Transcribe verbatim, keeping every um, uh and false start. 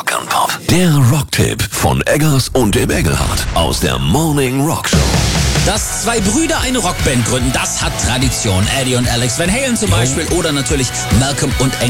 Rock and Pop. Der Rocktipp von Eggers und dem Engelhardt aus der Morning Rock Show. Dass zwei Brüder eine Rockband gründen, das hat Tradition. Eddie und Alex Van Halen zum Beispiel oder natürlich Malcolm und